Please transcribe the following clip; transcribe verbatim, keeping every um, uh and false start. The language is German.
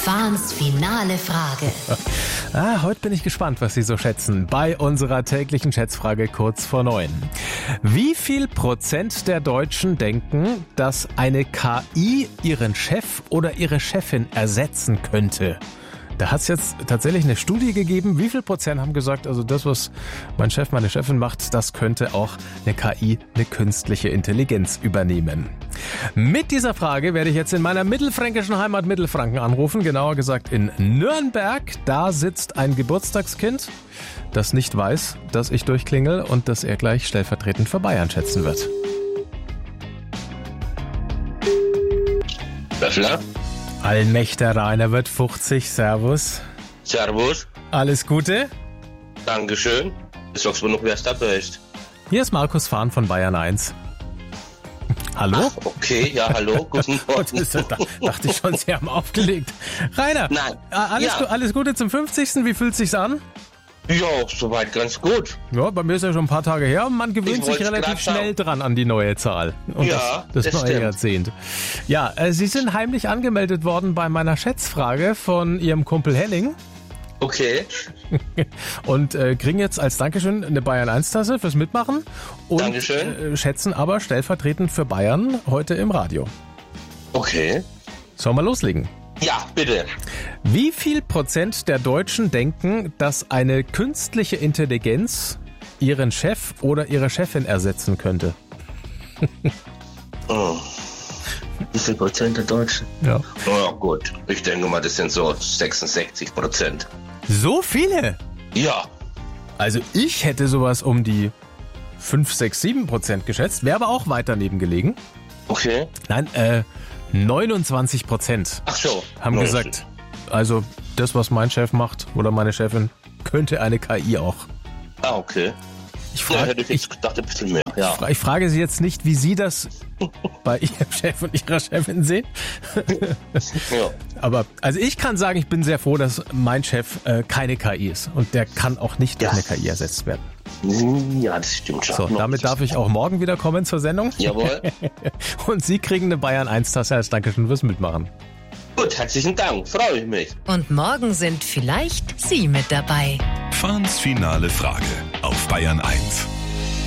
Fahns finale Frage. Ah, heute bin ich gespannt, was Sie so schätzen. Bei unserer täglichen Schätzfrage kurz vor neun. Wie viel Prozent der Deutschen denken, dass eine K I ihren Chef oder ihre Chefin ersetzen könnte? Da hat es jetzt tatsächlich eine Studie gegeben. Wie viel Prozent haben gesagt, also das, was mein Chef, meine Chefin macht, das könnte auch eine K I, eine künstliche Intelligenz übernehmen. Mit dieser Frage werde ich jetzt in meiner mittelfränkischen Heimat Mittelfranken anrufen, genauer gesagt in Nürnberg. Da sitzt ein Geburtstagskind, das nicht weiß, dass ich durchklingel und das er gleich stellvertretend für Bayern schätzen wird. Böffler? Allmächter Rainer wird fünfzig, servus. Servus. Alles Gute. Dankeschön. Sagst du noch, wer es dabei ist? Hier ist Markus Fahn von Bayern eins. Hallo? Ach, okay, ja, hallo, guten Morgen. Das, da dachte ich schon, Sie haben aufgelegt. Rainer, Nein. alles, Ja. gu- alles Gute zum fünfzigsten. Wie fühlt sich's an? Ja, soweit ganz gut. Ja, bei mir ist ja schon ein paar Tage her und man gewöhnt Ich sich wollt's relativ grad schnell sagen. dran an die neue Zahl. Und Ja, das, das das neue stimmt. Jahrzehnt. Ja, äh, Sie sind heimlich angemeldet worden bei meiner Schätzfrage von Ihrem Kumpel Henning Okay, und äh, kriegen jetzt als Dankeschön eine Bayern eins Tasse fürs Mitmachen und Dankeschön. Äh, schätzen aber stellvertretend für Bayern heute im Radio. okay. Sollen wir loslegen? Ja, bitte. Wie viel Prozent der Deutschen denken, dass eine künstliche Intelligenz ihren Chef oder ihre Chefin ersetzen könnte? Oh. Wie viel Prozent der Deutschen? Ja. Ja, gut. Ich denke mal, das sind so sechsundsechzig Prozent. So viele? Ja. Also ich hätte sowas um die fünf, sechs, sieben Prozent geschätzt, wäre aber auch weit daneben gelegen. Okay. Nein, äh, neunundzwanzig Prozent Ach so. haben Na, gesagt, also das, was mein Chef macht oder meine Chefin, könnte eine K I auch. Ah, okay. Ich Ja, frage, hätte ich ich, jetzt gedacht, ein bisschen mehr. Ja. fra- ich frage Sie jetzt nicht, wie Sie das bei Ihrem Chef und Ihrer Chefin sehen. ja. Aber also ich kann sagen, ich bin sehr froh, dass mein Chef äh, keine K I ist. Und der kann auch nicht durch Ja. eine K I ersetzt werden. Ja, das stimmt schon. So, damit darf ich auch morgen wieder kommen zur Sendung. Jawohl. Und Sie kriegen eine Bayern eins Tasse als Dankeschön fürs Mitmachen. Gut, herzlichen Dank. Freue ich mich. Und morgen sind vielleicht Sie mit dabei. Fahns finale Frage auf Bayern eins.